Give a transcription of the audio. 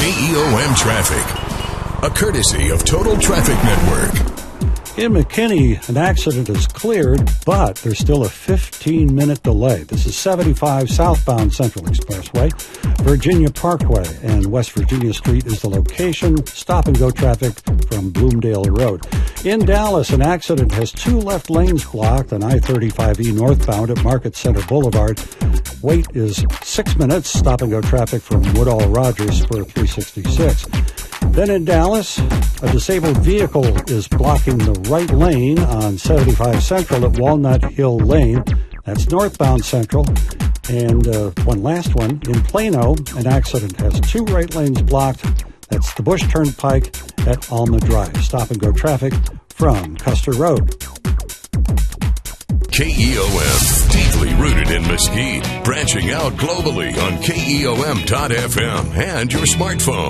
KEOM Traffic, a courtesy of Total Traffic Network. In McKinney, an accident is cleared, but there's still a 15-minute delay. This is 75 southbound Central Expressway. Virginia Parkway and West Virginia Street is the location. Stop-and-go traffic from Bloomdale Road. In Dallas, an accident has two left lanes blocked on I-35E northbound at Market Center Boulevard. Wait is 6 minutes. Stop-and-go traffic from Woodall Rogers Spur 366. Then in Dallas, a disabled vehicle is blocking the right lane on 75 Central at Walnut Hill Lane. That's northbound Central. And one last one. In Plano, an accident has two right lanes blocked. That's the Bush Turnpike at Alma Drive. Stop-and-go traffic from Custer Road. KEOM, deeply rooted in Mesquite, branching out globally on KEOM.FM and your smartphone.